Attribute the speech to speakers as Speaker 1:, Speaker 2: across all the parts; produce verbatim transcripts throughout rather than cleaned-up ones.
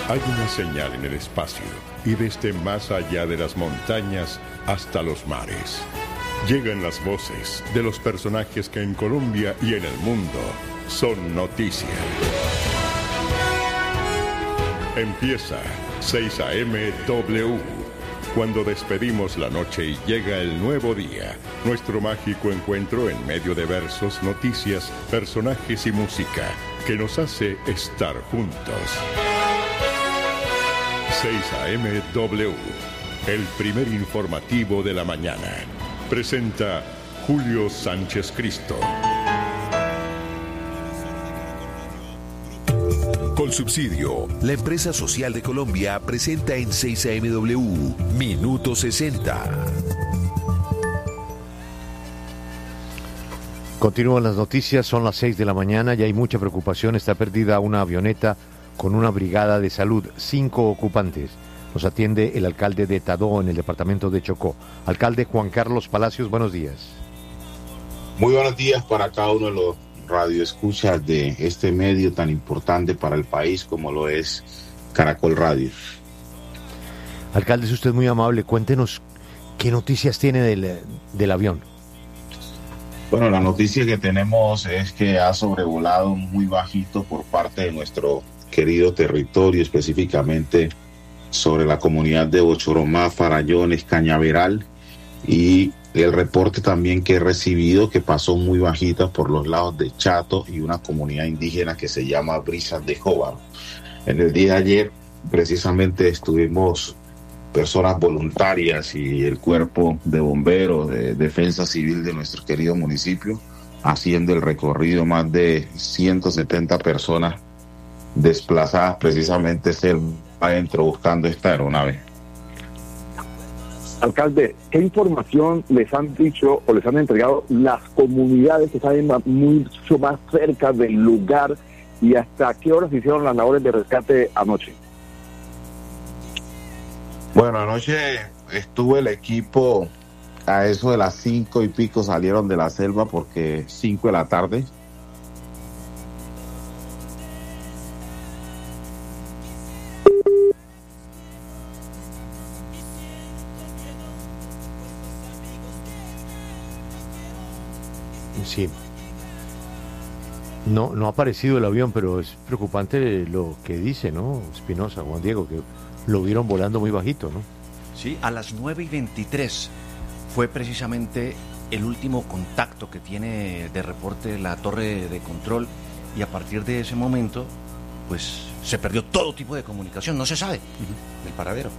Speaker 1: Hay una señal en el espacio y desde más allá de las montañas hasta los mares. Llegan las voces de los personajes que en Colombia y en el mundo son noticia. Empieza seis A M W. Cuando despedimos la noche y llega el nuevo día, nuestro mágico encuentro en medio de versos, noticias, personajes y música que nos hace estar juntos. seis A M W, el primer informativo de la mañana. Presenta Julio Sánchez Cristo.
Speaker 2: Colsubsidio, la empresa social de Colombia, presenta en seis A M W Minuto sesenta.
Speaker 3: Continúan las noticias, son las seis de la mañana y hay mucha preocupación. Está perdida una avioneta con una brigada de salud, cinco ocupantes. Nos atiende el alcalde de Tadó, en el departamento de Chocó. Alcalde Juan Carlos Palacios, buenos días.
Speaker 4: Muy buenos días para cada uno de los radioescuchas de este medio tan importante para el país como lo es Caracol Radio.
Speaker 3: Alcalde, es usted muy amable, cuéntenos qué noticias tiene del, del avión.
Speaker 4: Bueno, la noticia que tenemos es que ha sobrevolado muy bajito por parte de nuestro querido territorio, específicamente sobre la comunidad de Bochoromá, Farallones, Cañaveral, y el reporte también que he recibido que pasó muy bajita por los lados de Chato y una comunidad indígena que se llama Brisas de Jóvaro. En el día de ayer precisamente estuvimos personas voluntarias y el cuerpo de bomberos de defensa civil de nuestro querido municipio haciendo el recorrido, más de ciento setenta personas desplazadas precisamente selva adentro buscando esta aeronave.
Speaker 5: Alcalde, ¿qué información les han dicho o les han entregado las comunidades que están mucho más cerca del lugar y hasta qué horas hicieron las labores de rescate anoche?
Speaker 4: Bueno, anoche estuvo el equipo a eso de las cinco y pico, salieron de la selva porque cinco de la tarde.
Speaker 3: Sí. No, no ha aparecido el avión, pero es preocupante lo que dice, ¿no? Espinosa, Juan Diego, que lo vieron volando muy bajito, ¿no?
Speaker 6: Sí, a las nueve y veintitrés fue precisamente el último contacto que tiene de reporte la torre de control, y a partir de ese momento, pues se perdió todo tipo de comunicación, no se sabe uh-huh. del paradero.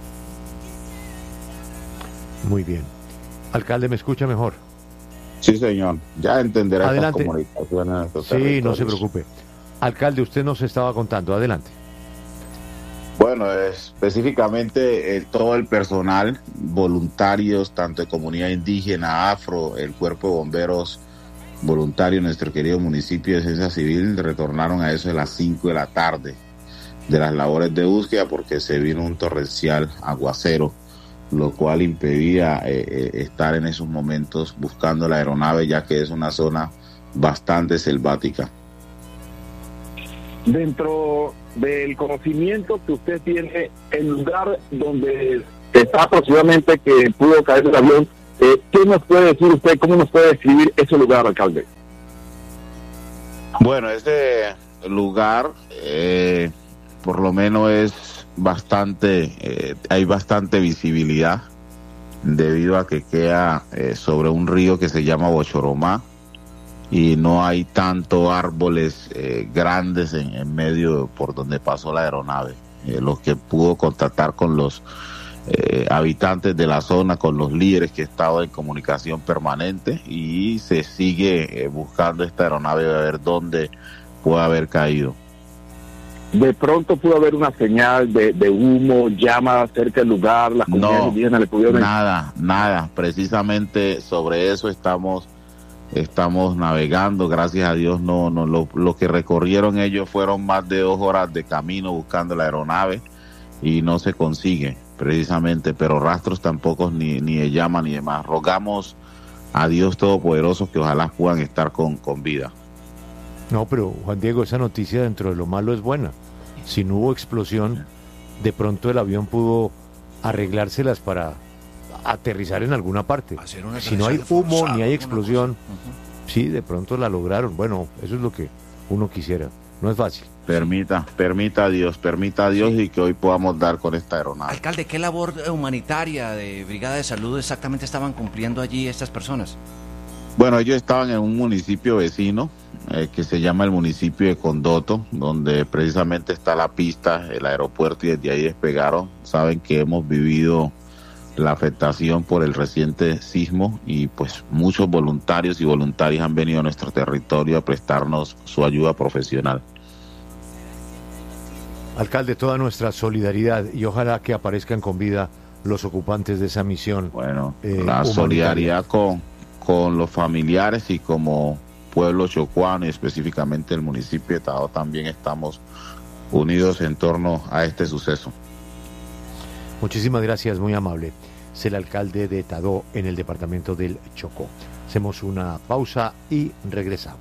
Speaker 3: Muy bien. Alcalde, ¿me escucha mejor?
Speaker 4: Sí, señor. Ya entenderá
Speaker 3: Adelante.
Speaker 4: estas comunicaciones. Estos
Speaker 3: sí, no se preocupe. Alcalde, usted nos estaba contando. Adelante.
Speaker 4: Bueno, específicamente eh, todo el personal, voluntarios, tanto de comunidad indígena, afro, el cuerpo de bomberos voluntarios, nuestro querido municipio de Defensa Civil, retornaron a eso de las cinco de la tarde de las labores de búsqueda porque se vino un torrencial aguacero, lo cual impedía eh, eh, estar en esos momentos buscando la aeronave, ya que es una zona bastante selvática.
Speaker 5: Dentro del conocimiento que usted tiene, el lugar donde está aproximadamente que pudo caer el avión, eh, ¿qué nos puede decir usted? ¿Cómo nos puede describir ese lugar, alcalde?
Speaker 4: Bueno, este lugar eh, por lo menos es bastante, eh, hay bastante visibilidad debido a que queda eh, sobre un río que se llama Bochoromá y no hay tanto árboles eh, grandes en, en medio por donde pasó la aeronave. Eh, lo que pudo contactar con los eh, habitantes de la zona, con los líderes que estaban en comunicación permanente, y se sigue eh, buscando esta aeronave a ver dónde puede haber caído.
Speaker 5: De pronto pudo haber una señal de, de humo, llama cerca del lugar, las comunidades indígenas le pudieron...
Speaker 4: Nada, nada, precisamente sobre eso estamos estamos navegando, gracias a Dios. No, no, lo, lo que recorrieron ellos fueron más de dos horas de camino buscando la aeronave y no se consigue precisamente, pero rastros tampoco, ni, ni de llama ni demás. Rogamos a Dios Todopoderoso que ojalá puedan estar con, con vida.
Speaker 3: No, pero Juan Diego, esa noticia dentro de lo malo es buena. Si no hubo explosión, de pronto el avión pudo arreglárselas para aterrizar en alguna parte. Si no hay humo forzado, ni hay explosión, uh-huh. sí, de pronto la lograron. Bueno, eso es lo que uno quisiera. No es fácil.
Speaker 4: Permita, permita a Dios, permita a Dios sí. y que hoy podamos dar con esta aeronave.
Speaker 6: Alcalde, ¿qué labor humanitaria de Brigada de Salud exactamente estaban cumpliendo allí estas personas?
Speaker 4: Bueno, ellos estaban en un municipio vecino eh, que se llama el municipio de Condoto, donde precisamente está la pista, el aeropuerto, y desde ahí despegaron. Saben que hemos vivido la afectación por el reciente sismo y pues muchos voluntarios y voluntarias han venido a nuestro territorio a prestarnos su ayuda profesional.
Speaker 3: Alcalde, toda nuestra solidaridad y ojalá que aparezcan con vida los ocupantes de esa misión.
Speaker 4: Bueno, eh, la solidaridad con, con los familiares y como pueblo chocuano y específicamente el municipio de Tadó también estamos unidos en torno a este suceso.
Speaker 3: Muchísimas gracias, muy amable. Es el alcalde de Tadó en el departamento del Chocó. Hacemos una pausa y regresamos.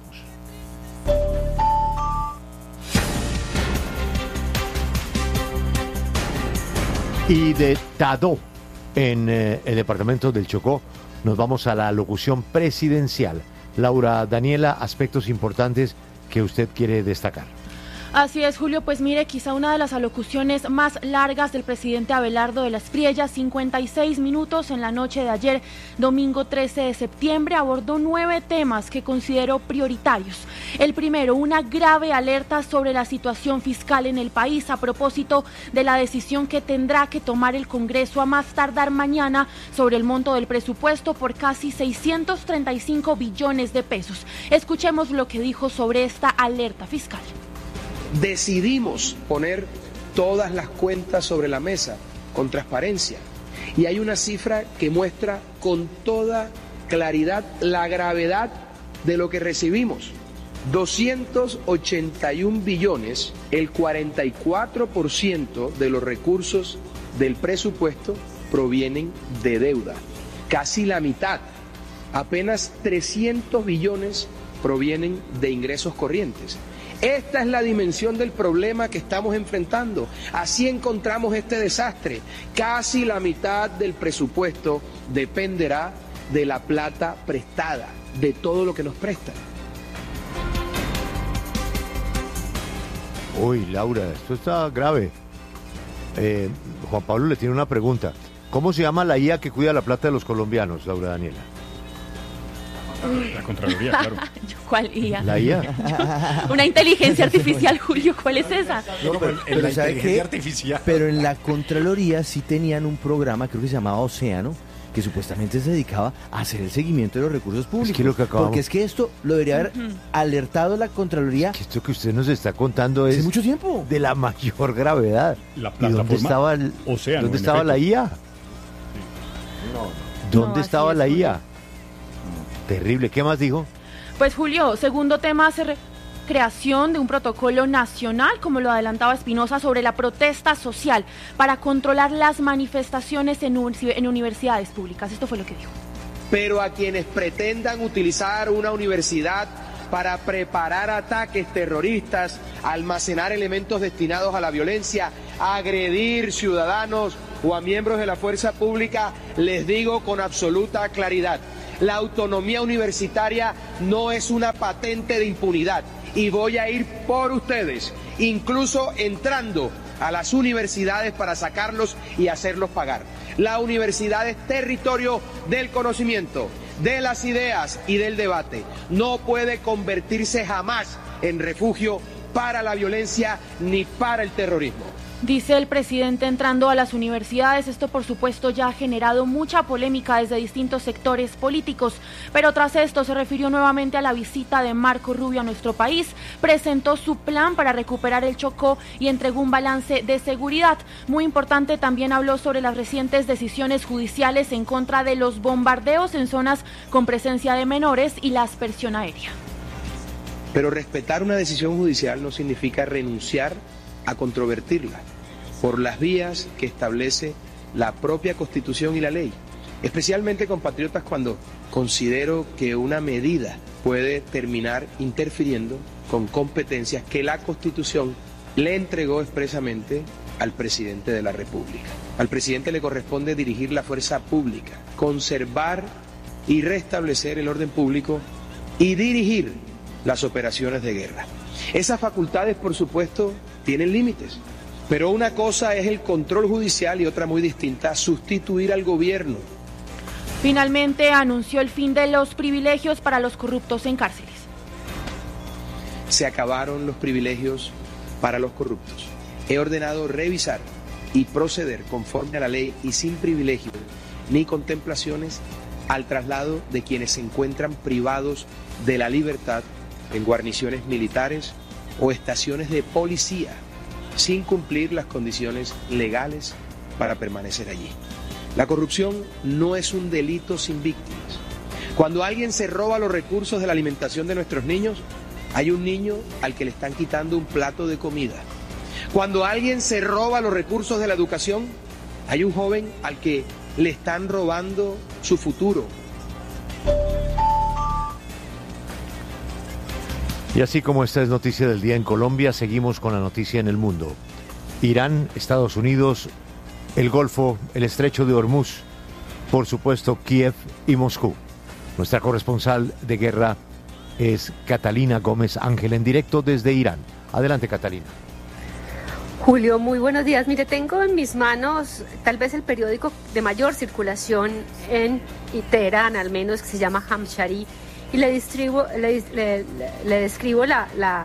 Speaker 3: Y de Tadó, en eh, el departamento del Chocó, nos vamos a la locución presidencial. Laura Daniela, aspectos importantes que usted quiere destacar.
Speaker 7: Así es, Julio, pues mire, quizá una de las alocuciones más largas del presidente Abelardo de las Priellas, cincuenta y seis minutos en la noche de ayer, domingo trece de septiembre, abordó nueve temas que consideró prioritarios. El primero, una grave alerta sobre la situación fiscal en el país a propósito de la decisión que tendrá que tomar el Congreso a más tardar mañana sobre el monto del presupuesto por casi seiscientos treinta y cinco billones de pesos. Escuchemos lo que dijo sobre esta alerta fiscal.
Speaker 8: Decidimos poner todas las cuentas sobre la mesa con transparencia y hay una cifra que muestra con toda claridad la gravedad de lo que recibimos. doscientos ochenta y un billones, el cuarenta y cuatro por ciento de los recursos del presupuesto provienen de deuda, casi la mitad, apenas trescientos billones provienen de ingresos corrientes. Esta es la dimensión del problema que estamos enfrentando. Así encontramos este desastre. Casi la mitad del presupuesto dependerá de la plata prestada, de todo lo que nos prestan.
Speaker 3: Uy, Laura, esto está grave. Eh, Juan Pablo le tiene una pregunta. ¿Cómo se llama la I A que cuida la plata de los colombianos, Laura Daniela?
Speaker 9: La Contraloría, claro.
Speaker 7: ¿Cuál I A?
Speaker 3: La I A.
Speaker 7: Una inteligencia artificial, Julio, ¿cuál es esa?
Speaker 9: No, pero en
Speaker 10: pero
Speaker 9: la
Speaker 10: ¿sabe
Speaker 9: inteligencia
Speaker 10: qué?
Speaker 9: artificial.
Speaker 10: Pero en la Contraloría sí tenían un programa, creo que se llamaba Océano, que supuestamente se dedicaba a hacer el seguimiento de los recursos públicos.
Speaker 3: Es que lo que acabamos...
Speaker 10: Porque es que esto lo debería haber uh-huh. alertado la Contraloría.
Speaker 3: Que esto que usted nos está contando es
Speaker 10: hace mucho tiempo
Speaker 3: de la mayor gravedad.
Speaker 9: La
Speaker 3: ¿Y dónde estaba el,
Speaker 9: Océano,
Speaker 3: ¿Dónde estaba la I A? Sí. No. ¿Dónde no, estaba la I A? Terrible. ¿Qué más dijo?
Speaker 7: Pues Julio, segundo tema, hace creación de un protocolo nacional, como lo adelantaba Espinosa, sobre la protesta social para controlar las manifestaciones en, en universidades públicas. Esto fue lo que dijo.
Speaker 8: Pero a quienes pretendan utilizar una universidad para preparar ataques terroristas, almacenar elementos destinados a la violencia, agredir ciudadanos o a miembros de la fuerza pública, les digo con absoluta claridad, la autonomía universitaria no es una patente de impunidad y voy a ir por ustedes, incluso entrando a las universidades para sacarlos y hacerlos pagar. La universidad es territorio del conocimiento, de las ideas y del debate. No puede convertirse jamás en refugio para la violencia ni para el terrorismo.
Speaker 7: Dice el presidente entrando a las universidades. Esto por supuesto ya ha generado mucha polémica desde distintos sectores políticos, pero tras esto se refirió nuevamente a la visita de Marco Rubio a nuestro país, presentó su plan para recuperar el Chocó y entregó un balance de seguridad. Muy importante, también habló sobre las recientes decisiones judiciales en contra de los bombardeos en zonas con presencia de menores y la aspersión aérea.
Speaker 8: Pero respetar una decisión judicial no significa renunciar a controvertirla por las vías que establece la propia Constitución y la ley, especialmente, compatriotas, cuando considero que una medida puede terminar interfiriendo con competencias que la Constitución le entregó expresamente al presidente de la República. Al presidente le corresponde dirigir la fuerza pública, conservar y restablecer el orden público y dirigir las operaciones de guerra. Esas facultades, por supuesto, tienen límites, pero una cosa es el control judicial y otra muy distinta, sustituir al gobierno.
Speaker 7: Finalmente anunció el fin de los privilegios para los corruptos en cárceles.
Speaker 8: Se acabaron los privilegios para los corruptos. He ordenado revisar y proceder conforme a la ley y sin privilegios ni contemplaciones al traslado de quienes se encuentran privados de la libertad en guarniciones militares o estaciones de policía sin cumplir las condiciones legales para permanecer allí. La corrupción no es un delito sin víctimas. Cuando alguien se roba los recursos de la alimentación de nuestros niños, hay un niño al que le están quitando un plato de comida. Cuando alguien se roba los recursos de la educación, hay un joven al que le están robando su futuro.
Speaker 3: Y así como esta es noticia del día en Colombia, seguimos con la noticia en el mundo. Irán, Estados Unidos, el Golfo, el Estrecho de Hormuz, por supuesto Kiev y Moscú. Nuestra corresponsal de guerra es Catalina Gómez Ángel, en directo desde Irán. Adelante, Catalina.
Speaker 9: Julio, muy buenos días. Mire, tengo en mis manos tal vez el periódico de mayor circulación en Teherán, al menos, que se llama Hamshari, y le, distribu, le, le, le describo la, la,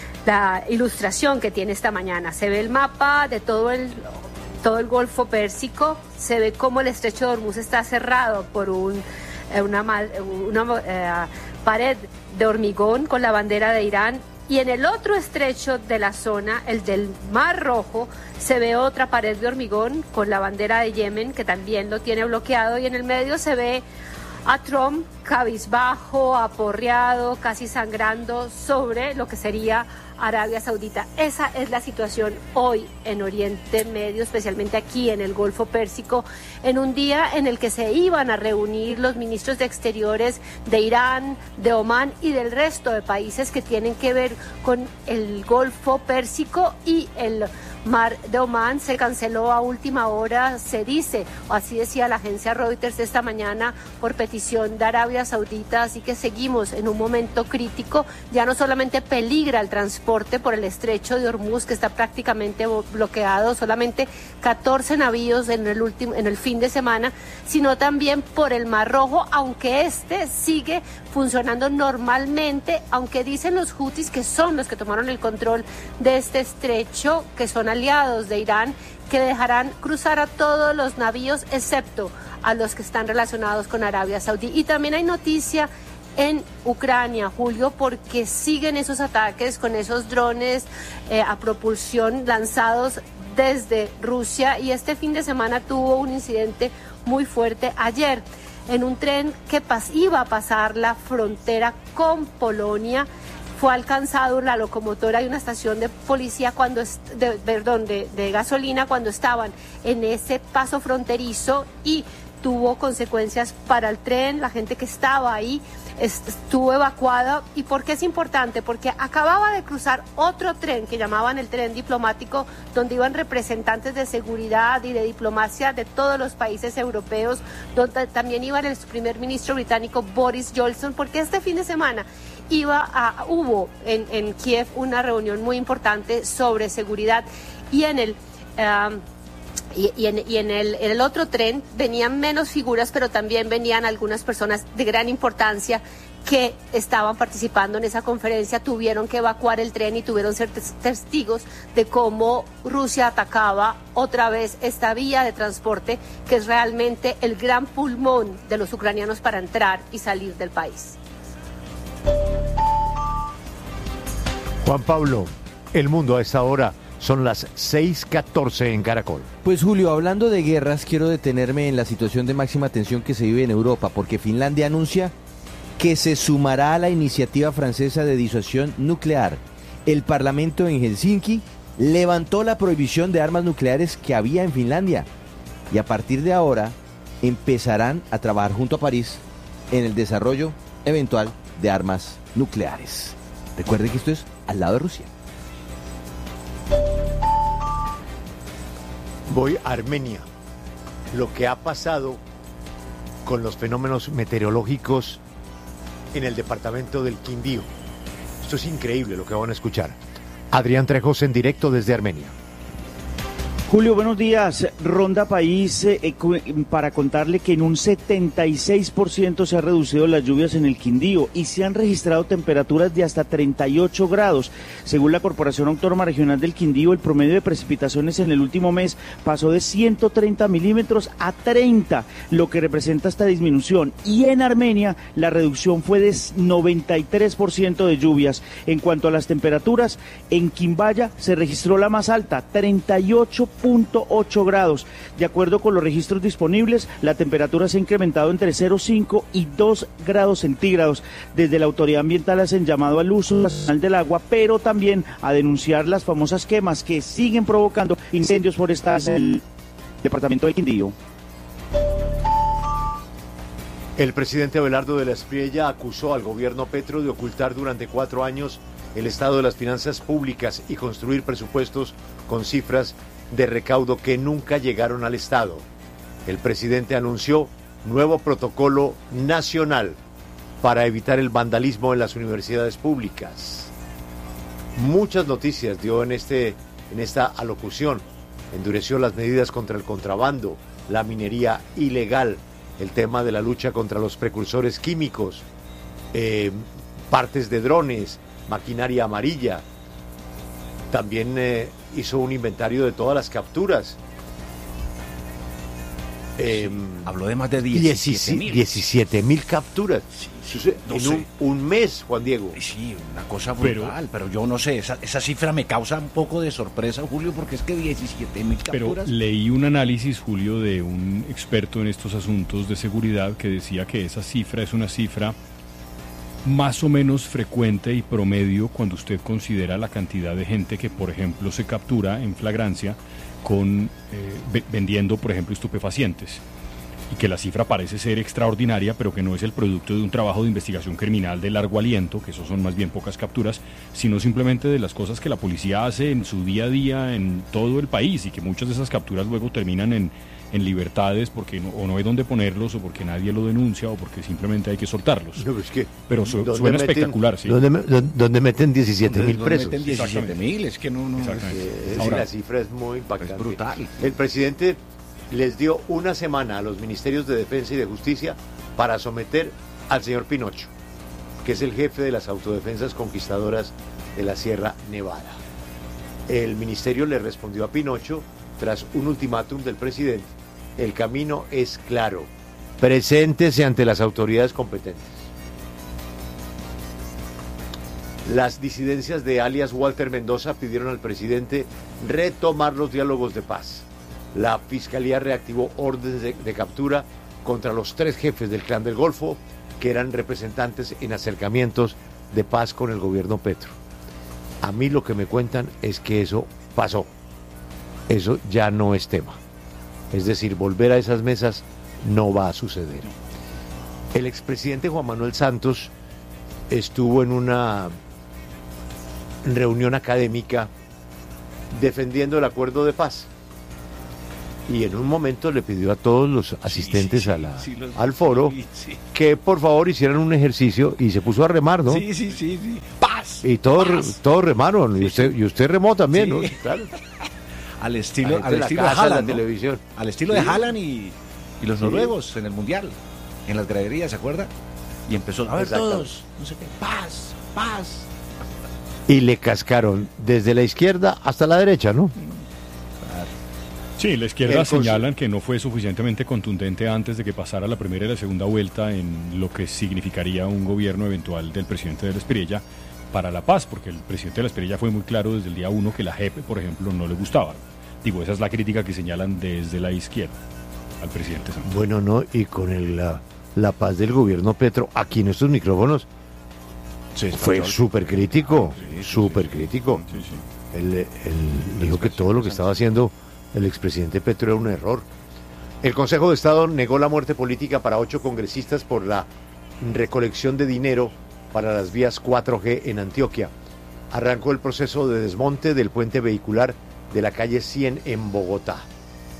Speaker 9: la ilustración que tiene esta mañana. Se ve el mapa de todo el, todo el Golfo Pérsico, se ve cómo el Estrecho de Hormuz está cerrado por un, una, una uh, pared de hormigón con la bandera de Irán. Y en el otro estrecho de la zona, el del Mar Rojo, se ve otra pared de hormigón con la bandera de Yemen, que también lo tiene bloqueado, y en el medio se ve a Trump cabizbajo, aporreado, casi sangrando sobre lo que sería Arabia Saudita. Esa es la situación hoy en Oriente Medio, especialmente aquí en el Golfo Pérsico, en un día en el que se iban a reunir los ministros de Exteriores de Irán, de Omán y del resto de países que tienen que ver con el Golfo Pérsico y el Mar de Omán. Se canceló a última hora, se dice, o así decía la agencia Reuters esta mañana, por petición de Arabia Saudita, así que seguimos en un momento crítico. Ya no solamente peligra el transporte por el estrecho de Hormuz, que está prácticamente bloqueado, solamente catorce navíos en el último, en el fin de semana, sino también por el Mar Rojo, aunque este sigue funcionando normalmente, aunque dicen los Houthis, que son los que tomaron el control de este estrecho, que son aliados de Irán, que dejarán cruzar a todos los navíos excepto a los que están relacionados con Arabia Saudí. Y también hay noticia en Ucrania, Julio, porque siguen esos ataques con esos drones eh, a propulsión lanzados desde Rusia, y este fin de semana tuvo un incidente muy fuerte ayer en un tren que pas- iba a pasar la frontera con Polonia. Fue alcanzado la locomotora y una estación de policía cuando es, de, perdón, de, de gasolina cuando estaban en ese paso fronterizo, y tuvo consecuencias para el tren. La gente que estaba ahí estuvo evacuada. ¿Y por qué es importante? Porque acababa de cruzar otro tren que llamaban el tren diplomático, donde iban representantes de seguridad y de diplomacia de todos los países europeos, donde también iba el primer ministro británico Boris Johnson, porque este fin de semana iba a, hubo en, en Kiev una reunión muy importante sobre seguridad, y en el um, y, y, en, y en, el, en el otro tren venían menos figuras, pero también venían algunas personas de gran importancia que estaban participando en esa conferencia. Tuvieron que evacuar el tren y tuvieron que ser testigos de cómo Rusia atacaba otra vez esta vía de transporte, que es realmente el gran pulmón de los ucranianos para entrar y salir del país.
Speaker 3: Juan Pablo, el mundo a esta hora, son las seis catorce en Caracol.
Speaker 10: Pues Julio, hablando de guerras, quiero detenerme en la situación de máxima tensión que se vive en Europa, porque Finlandia anuncia que se sumará a la iniciativa francesa de disuasión nuclear. El Parlamento en Helsinki levantó la prohibición de armas nucleares que había en Finlandia, y a partir de ahora empezarán a trabajar junto a París en el desarrollo eventual de armas nucleares. Recuerden que esto es al lado de Rusia.
Speaker 3: Voy a Armenia. Lo que ha pasado con los fenómenos meteorológicos en el departamento del Quindío. Esto es increíble lo que van a escuchar. Adrián Trejos en directo desde Armenia.
Speaker 11: Julio, buenos días. Ronda País eh, para contarle que en un setenta y seis por ciento se han reducido las lluvias en el Quindío y se han registrado temperaturas de hasta treinta y ocho grados. Según la Corporación Autónoma Regional del Quindío, el promedio de precipitaciones en el último mes pasó de ciento treinta milímetros a treinta, lo que representa esta disminución. Y en Armenia, la reducción fue de noventa y tres por ciento de lluvias. En cuanto a las temperaturas, en Quimbaya se registró la más alta, treinta y ocho punto ocho grados. De acuerdo con los registros disponibles, la temperatura se ha incrementado entre cero punto cinco y dos grados centígrados. Desde la autoridad ambiental hacen llamado al uso racional del agua, pero también a denunciar las famosas quemas que siguen provocando incendios forestales en el departamento del Quindío.
Speaker 3: El presidente Abelardo de la Espriella acusó al gobierno Petro de ocultar durante cuatro años el estado de las finanzas públicas y construir presupuestos con cifras de recaudo que nunca llegaron al Estado. El presidente anunció nuevo protocolo nacional para evitar el vandalismo en las universidades públicas. Muchas noticias dio en, este, en esta alocución. Endureció las medidas contra el contrabando, la minería ilegal, el tema de la lucha contra los precursores químicos, eh, partes de drones, maquinaria amarilla. También eh, hizo un inventario de todas las capturas. Eh,
Speaker 6: Habló de más de diecisiete mil
Speaker 3: capturas.
Speaker 6: Sí, sí,
Speaker 3: en
Speaker 6: no
Speaker 3: un, un mes, Juan Diego.
Speaker 6: Sí, una cosa brutal, pero, pero yo no sé, esa, esa cifra me causa un poco de sorpresa, Julio, porque es que diecisiete mil capturas.
Speaker 12: Pero leí un análisis, Julio, de un experto en estos asuntos de seguridad que decía que esa cifra es una cifra más o menos frecuente y promedio cuando usted considera la cantidad de gente que, por ejemplo, se captura en flagrancia con eh, vendiendo, por ejemplo, estupefacientes. Y que la cifra parece ser extraordinaria, pero que no es el producto de un trabajo de investigación criminal de largo aliento, que eso son más bien pocas capturas, sino simplemente de las cosas que la policía hace en su día a día en todo el país, y que muchas de esas capturas luego terminan en, en libertades porque no, o no hay dónde ponerlos, o porque nadie lo denuncia, o porque simplemente hay que soltarlos.
Speaker 3: No, es que,
Speaker 12: pero su, suena meten, espectacular, ¿sí?
Speaker 3: ¿Dónde, dónde meten diecisiete mil presos?
Speaker 6: Meten diecisiete mil, es que no... no es,
Speaker 3: es, Ahora, la cifra es muy impactante.
Speaker 6: Es brutal.
Speaker 3: El presidente les dio una semana a los ministerios de Defensa y de Justicia para someter al señor Pinocho, que es el jefe de las autodefensas conquistadoras de la Sierra Nevada. El ministerio le respondió a Pinocho tras un ultimátum del presidente. El camino es claro. Preséntese ante las autoridades competentes. Las disidencias de alias Walter Mendoza pidieron al presidente retomar los diálogos de paz. La Fiscalía reactivó órdenes de, de captura contra los tres jefes del Clan del Golfo que eran representantes en acercamientos de paz con el gobierno Petro. A mí lo que me cuentan es que eso pasó. Eso ya no es tema. Es decir, volver a esas mesas no va a suceder. El expresidente Juan Manuel Santos estuvo en una reunión académica defendiendo el acuerdo de paz. Y en un momento le pidió a todos los asistentes sí, sí, a la, sí, los, al foro sí. que por favor hicieran un ejercicio y se puso a remar, ¿no?
Speaker 6: Sí, sí, sí, sí. ¡Paz!
Speaker 3: Y todos, todos remaron, y usted, y usted remó también, sí. ¿no? Claro.
Speaker 6: Al estilo, al estilo de Haaland, ¿no?
Speaker 3: Televisión.
Speaker 6: Al estilo sí. de Haaland y, y los sí. noruegos en el Mundial, en las graderías, ¿se acuerda? Y empezó a ver todos, no sé qué, paz, paz.
Speaker 3: Y le cascaron desde la izquierda hasta la derecha, ¿no?
Speaker 12: Sí, la izquierda señalan que no fue suficientemente contundente antes de que pasara la primera y la segunda vuelta en lo que significaría un gobierno eventual del presidente de la Espriella para la paz, porque el presidente de la Espriella fue muy claro desde el día uno que la J E P, por ejemplo, no le gustaba. Digo, esa es la crítica que señalan desde la izquierda al presidente Santos.
Speaker 3: Bueno, no, y con el, la, la paz del gobierno Petro, aquí en estos micrófonos, sí, fue súper crítico, súper sí, sí, crítico. Sí, sí. Él, él dijo que todo lo que estaba haciendo el expresidente Petro era un error. El Consejo de Estado negó la muerte política para ocho congresistas por la recolección de dinero para las vías cuatro G en Antioquia. Arrancó el proceso de desmonte del puente vehicular de la calle cien en Bogotá.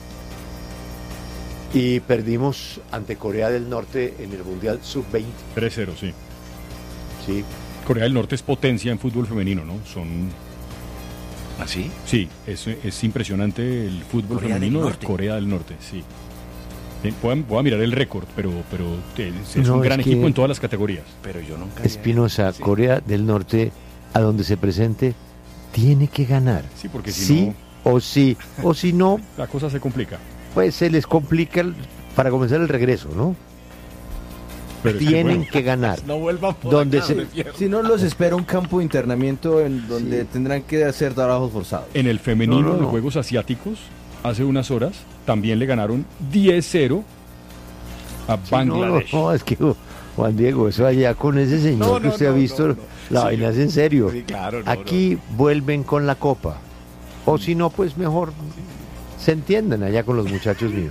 Speaker 3: Y perdimos ante Corea del Norte en el Mundial sub veinte.
Speaker 12: tres cero, sí.
Speaker 3: Sí.
Speaker 12: Corea del Norte es potencia en fútbol femenino, ¿no? Son...
Speaker 6: ¿Así?
Speaker 12: Sí, es, es impresionante el fútbol
Speaker 6: Corea
Speaker 12: femenino
Speaker 6: del
Speaker 12: de
Speaker 6: Norte.
Speaker 12: Corea del Norte, sí. Eh, Voy a, voy a mirar el récord, pero, pero es, es
Speaker 3: No,
Speaker 12: un gran
Speaker 3: es que-
Speaker 12: equipo en todas las categorías.
Speaker 6: Pero yo nunca...
Speaker 3: Espinosa, Corea del Norte, a donde se presente, tiene que ganar.
Speaker 12: Sí, porque si
Speaker 3: sí o sí, o si no,
Speaker 12: La cosa se complica.
Speaker 3: pues se les complica el- para comenzar el regreso, ¿no?
Speaker 12: Pero es que,
Speaker 3: Tienen
Speaker 12: bueno,
Speaker 3: que ganar.
Speaker 11: No vuelvan por
Speaker 3: Donde
Speaker 11: acá,
Speaker 3: se-
Speaker 11: donde pierdan.
Speaker 10: Si no, los espera un campo de internamiento en donde tendrán que hacer trabajos forzados.
Speaker 12: En el femenino,
Speaker 3: No, no,
Speaker 12: en los
Speaker 3: no.
Speaker 12: Juegos Asiáticos, hace unas horas, también le ganaron diez cero a
Speaker 3: Sí, no, no,
Speaker 12: Bangladesh.
Speaker 3: no, es que Juan Diego, eso allá con ese señor
Speaker 11: No,
Speaker 3: que
Speaker 11: no,
Speaker 3: usted ha
Speaker 11: no,
Speaker 3: visto,
Speaker 11: no, no.
Speaker 3: la
Speaker 11: Sí.
Speaker 3: vaina es en serio.
Speaker 11: Sí, claro, no,
Speaker 3: Aquí vuelven con la copa. O si no, pues mejor se entienden allá con los muchachos míos.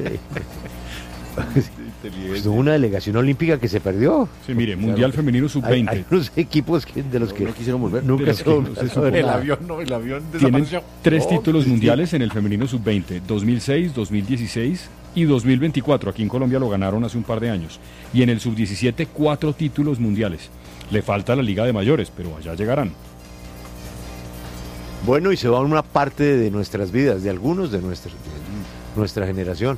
Speaker 3: Sí. Pues hubo una delegación olímpica que se perdió.
Speaker 12: Sí, mire, Mundial Femenino sub
Speaker 3: Hay,
Speaker 12: veinte.
Speaker 3: hay unos equipos que, de los que
Speaker 10: no quisieron volver.
Speaker 3: nunca
Speaker 12: De los
Speaker 3: se
Speaker 12: que
Speaker 3: volvió
Speaker 12: no se
Speaker 3: a saber
Speaker 12: supo.
Speaker 11: El
Speaker 3: nada.
Speaker 11: avión no, el avión
Speaker 12: Tienen
Speaker 11: desapareció.
Speaker 12: tres
Speaker 3: No,
Speaker 12: títulos
Speaker 3: pues, sí.
Speaker 12: mundiales en el femenino sub veinte, dos mil seis, dos mil dieciséis y dos mil veinticuatro. Aquí en Colombia lo ganaron hace un par de años. Y en el sub diecisiete, cuatro títulos mundiales. Le falta la Liga de Mayores, pero allá llegarán.
Speaker 3: Bueno, y se va una parte de nuestras vidas, de algunos de nuestra, de nuestra generación.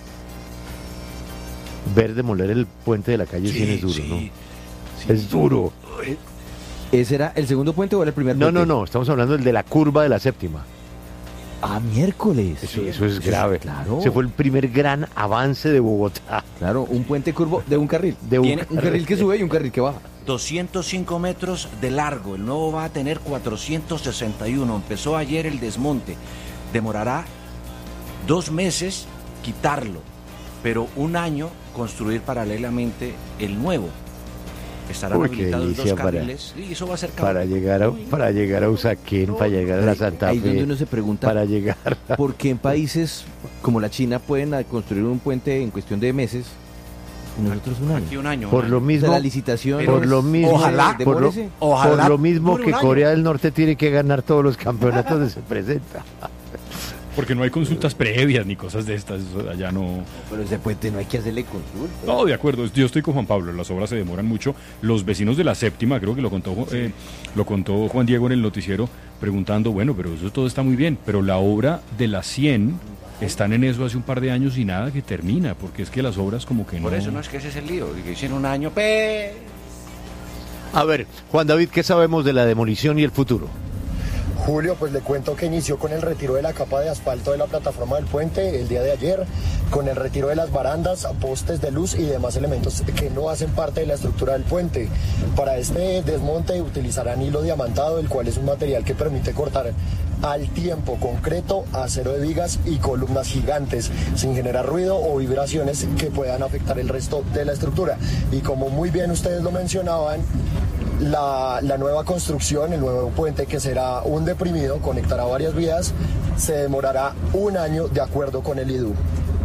Speaker 3: Ver demoler el puente de la calle cien es duro,
Speaker 6: sí,
Speaker 3: ¿no?
Speaker 6: sí.
Speaker 3: Es duro.
Speaker 10: ¿Ese era el segundo puente o era el primer
Speaker 3: No,
Speaker 10: puente?
Speaker 3: no, no, estamos hablando del de la curva de la séptima.
Speaker 10: Ah, miércoles.
Speaker 3: Eso, eso es grave.
Speaker 10: Claro.
Speaker 3: Ese fue el primer gran avance de Bogotá.
Speaker 10: Claro, un puente curvo de un carril.
Speaker 3: De un
Speaker 6: Tiene-
Speaker 10: Un carril que sube y un carril que baja.
Speaker 6: doscientos cinco metros de largo, el nuevo va a tener cuatrocientos sesenta y uno. Empezó ayer el desmonte. Demorará dos meses quitarlo, pero un año construir paralelamente el nuevo. Estarán
Speaker 3: Uy, qué
Speaker 6: habilitados dos
Speaker 3: delicia para-
Speaker 6: carriles y eso va a ser
Speaker 3: para
Speaker 6: caótico.
Speaker 3: llegar a para llegar a Usaquén, para llegar a la
Speaker 10: Ahí-
Speaker 3: Santa
Speaker 10: ahí es donde
Speaker 3: Fe,
Speaker 10: uno se pregunta
Speaker 3: para llegar a-
Speaker 10: por qué en países como la China pueden ah, construir un puente en cuestión de meses y nosotros un año.
Speaker 6: Aquí un año.
Speaker 3: por
Speaker 6: un
Speaker 3: lo
Speaker 6: año.
Speaker 10: O sea,
Speaker 3: mismo
Speaker 10: la licitación
Speaker 3: por
Speaker 10: es-
Speaker 3: lo mismo
Speaker 10: Ojalá,
Speaker 3: por lo,
Speaker 10: demórese.
Speaker 11: Ojalá
Speaker 3: por lo mismo
Speaker 11: dure
Speaker 3: que
Speaker 11: un año.
Speaker 3: Corea del Norte tiene que ganar todos los campeonatos donde se presenta.
Speaker 12: Porque no hay consultas previas ni cosas de estas. Eso allá no.
Speaker 10: Pero ese puente no hay que hacerle consulta.
Speaker 12: No, de acuerdo. Yo estoy con Juan Pablo. Las obras se demoran mucho. Los vecinos de la séptima, creo que lo contó, eh, lo contó Juan Diego en el noticiero, preguntando, bueno, pero eso todo está muy bien. Pero la obra de la cien están en eso hace un par de años y nada que termina. Porque es que las obras como que no.
Speaker 6: Por eso no es que ese es el lío, que hicieron un año, pe...
Speaker 3: A ver, Juan David, ¿qué sabemos de la demolición y el futuro?
Speaker 13: Julio, pues le cuento que inició con el retiro de la capa de asfalto de la plataforma del puente el día de ayer, con el retiro de las barandas, postes de luz y demás elementos que no hacen parte de la estructura del puente. Para este desmonte utilizarán hilo diamantado, el cual es un material que permite cortar al tiempo concreto, acero de vigas y columnas gigantes, sin generar ruido o vibraciones que puedan afectar el resto de la estructura. Y como muy bien ustedes lo mencionaban, La, la nueva construcción, el nuevo puente que será un deprimido, conectará varias vías, se demorará un año de acuerdo con el I D U.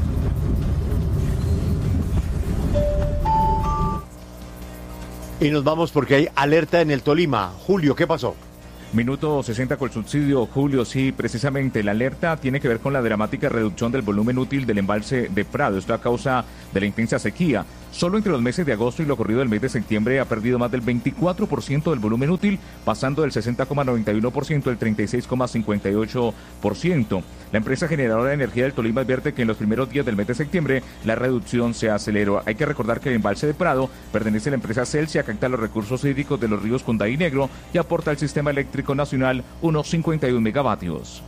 Speaker 3: Y nos vamos porque hay alerta en el Tolima. Julio, ¿qué pasó?
Speaker 14: Minuto sesenta con el subsidio, Julio, sí, precisamente la alerta tiene que ver con la dramática reducción del volumen útil del embalse de Prado, esto a causa de la intensa sequía. Solo entre los meses de agosto y lo corrido del mes de septiembre ha perdido más del veinticuatro por ciento del volumen útil, pasando del sesenta coma noventa y uno por ciento al treinta y seis coma cincuenta y ocho por ciento. La empresa generadora de energía del Tolima advierte que en los primeros días del mes de septiembre la reducción se aceleró. Hay que recordar que el embalse de Prado pertenece a la empresa Celsia, que capta los recursos hídricos de los ríos Condá y Negro y aporta al sistema eléctrico nacional unos cincuenta y un megavatios.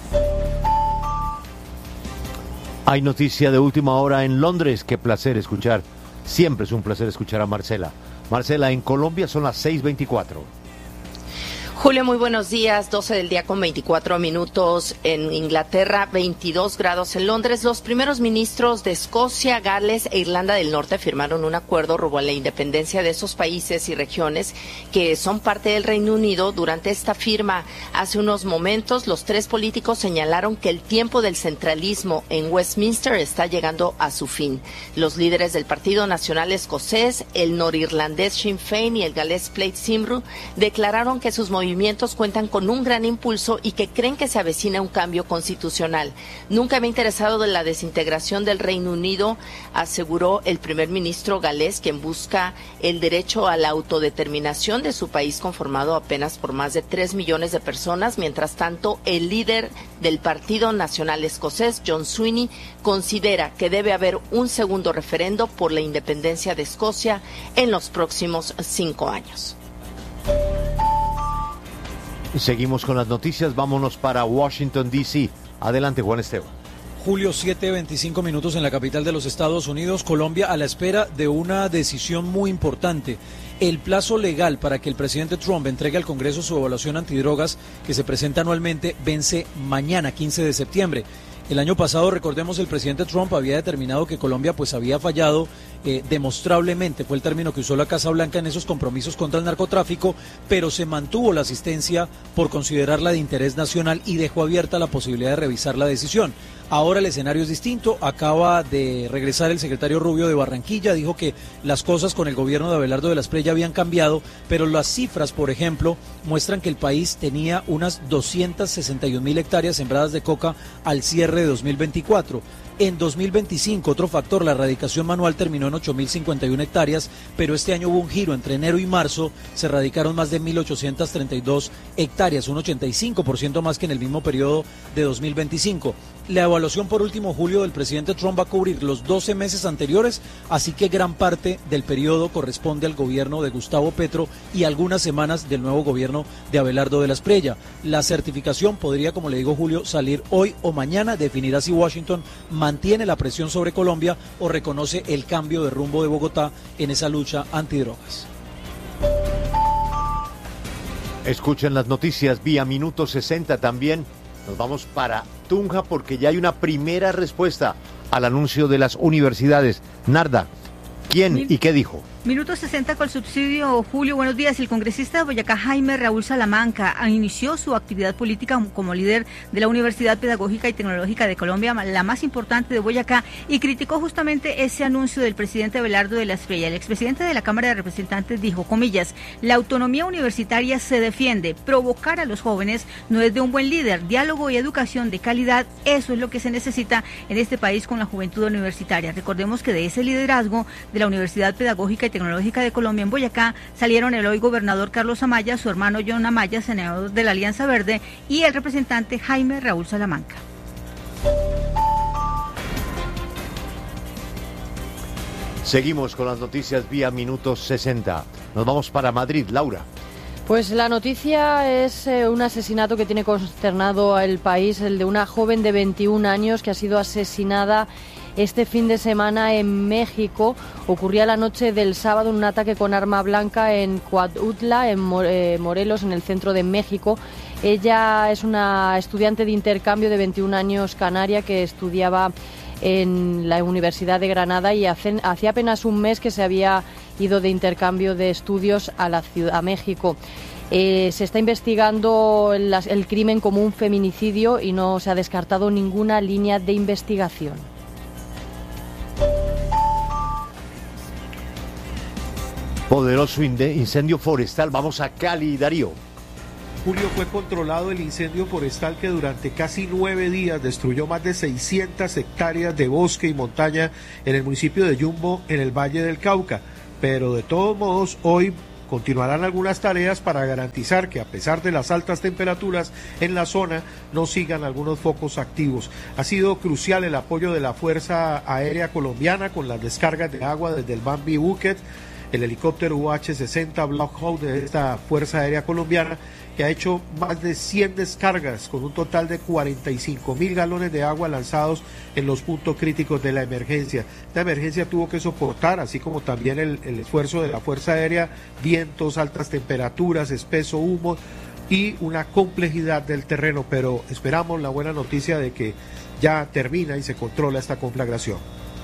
Speaker 3: Hay noticia de última hora en Londres. Qué placer escuchar. Siempre es un placer escuchar a Marcela. Marcela, en Colombia son las seis veinticuatro.
Speaker 15: Julio, muy buenos días. doce del día con veinticuatro minutos en Inglaterra, veintidós grados en Londres. Los primeros ministros de Escocia, Gales e Irlanda del Norte firmaron un acuerdo rumbo a la independencia de esos países y regiones que son parte del Reino Unido. Durante esta firma, hace unos momentos, los tres políticos señalaron que el tiempo del centralismo en Westminster está llegando a su fin. Los líderes del Partido Nacional Escocés, el norirlandés Sinn Féin y el galés Plaid Cymru declararon que sus movimientos movimientos cuentan con un gran impulso y que creen que se avecina un cambio constitucional. Nunca me he interesado de la desintegración del Reino Unido, aseguró el primer ministro galés, quien busca el derecho a la autodeterminación de su país, conformado apenas por más de tres millones de personas. Mientras tanto, el líder del Partido Nacional Escocés, John Sweeney, considera que debe haber un segundo referendo por la independencia de Escocia en los próximos cinco años.
Speaker 3: Seguimos con las noticias, vámonos para Washington, D C Adelante, Juan Esteban.
Speaker 16: Julio, siete veinticinco minutos en la capital de los Estados Unidos, Colombia, a la espera de una decisión muy importante. El plazo legal para que el presidente Trump entregue al Congreso su evaluación antidrogas, que se presenta anualmente, vence mañana, quince de septiembre. El año pasado, recordemos, el presidente Trump había determinado que Colombia pues había fallado eh, demostrablemente, fue el término que usó la Casa Blanca en esos compromisos contra el narcotráfico, pero se mantuvo la asistencia por considerarla de interés nacional y dejó abierta la posibilidad de revisar la decisión. Ahora el escenario es distinto, acaba de regresar el secretario Rubio de Barranquilla, dijo que las cosas con el gobierno de Abelardo de la Espriella habían cambiado, pero las cifras, por ejemplo, muestran que el país tenía unas doscientas sesenta y un mil hectáreas sembradas de coca al cierre de dos mil veinticuatro. En dos mil veinticinco, otro factor, la erradicación manual terminó en ocho mil cincuenta y una hectáreas, pero este año hubo un giro. Entre enero y marzo se erradicaron más de mil ochocientas treinta y dos hectáreas, un ochenta y cinco por ciento más que en el mismo periodo de dos mil veinticinco. La evaluación, por último, Julio, del presidente Trump va a cubrir los doce meses anteriores, así que gran parte del periodo corresponde al gobierno de Gustavo Petro y algunas semanas del nuevo gobierno de Abelardo de la Espriella. La certificación podría, como le digo, Julio, salir hoy o mañana, definirá si Washington mantiene la presión sobre Colombia o reconoce el cambio de rumbo de Bogotá en esa lucha antidrogas.
Speaker 3: Escuchen las noticias vía Minuto sesenta también. Nos vamos para Tunja porque ya hay una primera respuesta al anuncio de las universidades. Narda, ¿quién Mil... y qué dijo?
Speaker 17: Minuto sesenta con subsidio. Julio, buenos días. El congresista de Boyacá, Jaime Raúl Salamanca, inició su actividad política como líder de la Universidad Pedagógica y Tecnológica de Colombia, la más importante de Boyacá, y criticó justamente ese anuncio del presidente Abelardo de la Espriella. El expresidente de la Cámara de Representantes dijo, comillas, la autonomía universitaria se defiende. Provocar a los jóvenes no es de un buen líder. Diálogo y educación de calidad, eso es lo que se necesita en este país con la juventud universitaria. Recordemos que de ese liderazgo de la Universidad Pedagógica y Tecnológica de Colombia en Boyacá salieron el hoy gobernador Carlos Amaya, su hermano John Amaya, senador de la Alianza Verde, y el representante Jaime Raúl Salamanca.
Speaker 3: Seguimos con las noticias vía Minuto sesenta. Nos vamos para Madrid, Laura.
Speaker 18: Pues la noticia es eh, un asesinato que tiene consternado al país, el de una joven de veintiún años que ha sido asesinada este fin de semana en México. Ocurría la noche del sábado un ataque con arma blanca en Cuautla, en Morelos, en el centro de México. Ella es una estudiante de intercambio de veintiún años, canaria, que estudiaba en la Universidad de Granada y hace, hacía apenas un mes que se había ido de intercambio de estudios a la ciudad, a México. Eh, se está investigando el, el crimen como un feminicidio y no se ha descartado ninguna línea de investigación.
Speaker 3: Poderoso incendio forestal. Vamos a Cali, Darío.
Speaker 19: Julio, fue controlado el incendio forestal que durante casi nueve días destruyó más de seiscientas hectáreas de bosque y montaña en el municipio de Yumbo, en el Valle del Cauca. Pero de todos modos, hoy continuarán algunas tareas para garantizar que, a pesar de las altas temperaturas en la zona, no sigan algunos focos activos. Ha sido crucial el apoyo de la Fuerza Aérea Colombiana con las descargas de agua desde el Bambi Bucket, el helicóptero U H sesenta Black Hawk de esta Fuerza Aérea Colombiana, que ha hecho más de cien descargas con un total de cuarenta y cinco mil galones de agua lanzados en los puntos críticos de la emergencia. Esta emergencia tuvo que soportar, así como también el, el esfuerzo de la Fuerza Aérea, vientos, altas temperaturas, espeso humo y una complejidad del terreno, pero esperamos la buena noticia de que ya termina y se controla esta conflagración.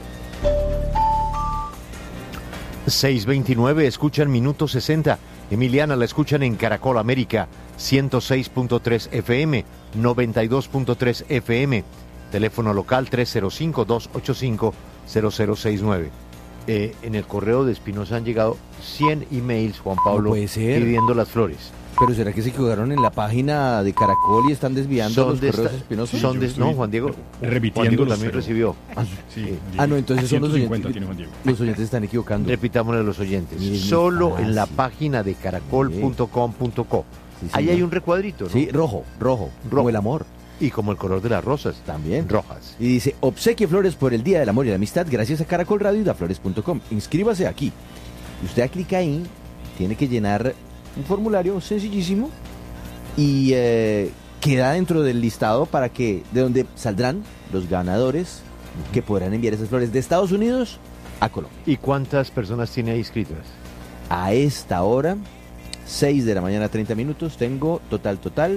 Speaker 3: seis veintinueve, escuchan Minuto sesenta. Emiliana la escuchan en Caracol América, ciento seis punto tres F M, noventa y dos punto tres F M. Teléfono local tres cero cinco, dos ocho cinco, cero cero seis nueve. Eh, en el correo de Espinosa han llegado cien emails, Juan Pablo, pidiendo las flores.
Speaker 10: Pero ¿será que se equivocaron en la página de Caracol y están desviando los correos espinosos?
Speaker 3: Son de, no, Juan Diego.
Speaker 12: Repitiendo
Speaker 3: Juan Diego
Speaker 12: los
Speaker 3: también
Speaker 12: pero,
Speaker 3: recibió.
Speaker 10: Ah,
Speaker 12: sí,
Speaker 10: ah, no, entonces son los
Speaker 12: ciento cincuenta
Speaker 10: oyentes.
Speaker 12: tiene Juan Diego.
Speaker 10: Los oyentes están equivocando.
Speaker 3: Repitámosle a los oyentes.
Speaker 10: Miren,
Speaker 3: Solo
Speaker 10: fácil.
Speaker 3: en la página de caracol punto com punto co.
Speaker 10: Sí,
Speaker 3: Ahí
Speaker 10: señor.
Speaker 3: hay un recuadrito, ¿no?
Speaker 10: Sí, rojo, rojo,
Speaker 3: Rojo.
Speaker 10: como el amor.
Speaker 3: Y como el color de las rosas.
Speaker 10: También.
Speaker 3: Rojas.
Speaker 10: Y dice, obsequie flores por el Día del Amor y la Amistad gracias a Caracol Radio y daflores punto com. Inscríbase aquí. Y usted clica ahí, tiene que llenar un formulario sencillísimo y eh, queda dentro del listado para que, de donde saldrán los ganadores que podrán enviar esas flores de Estados Unidos a Colombia.
Speaker 3: ¿Y cuántas personas tiene ahí inscritas?
Speaker 10: A esta hora, seis de la mañana, treinta minutos, tengo total, total,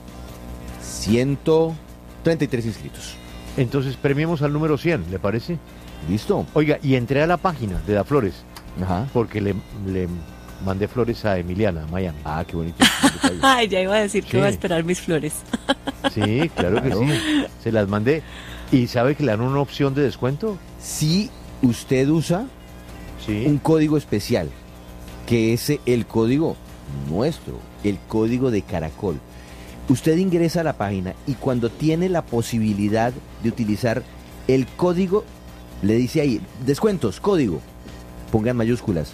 Speaker 10: ciento treinta y tres inscritos.
Speaker 3: Entonces premiemos al número cien, ¿le parece?
Speaker 10: Listo.
Speaker 3: Oiga, y entré a la página de Daflores.
Speaker 10: Ajá.
Speaker 3: Porque le, le mandé flores a Emiliana, a Miami.
Speaker 10: Ah, qué bonito.
Speaker 20: Ay, ya iba a decir que
Speaker 3: Sí.
Speaker 20: iba a esperar mis flores.
Speaker 3: Sí, claro que
Speaker 10: Claro.
Speaker 3: sí. Se las mandé. ¿Y sabe que le dan una opción de descuento?
Speaker 10: Si usted usa
Speaker 3: Sí.
Speaker 10: un código especial, que es el código nuestro, el código de Caracol. Usted ingresa a la página y cuando tiene la posibilidad de utilizar el código, le dice ahí, descuentos, código, pongan mayúsculas,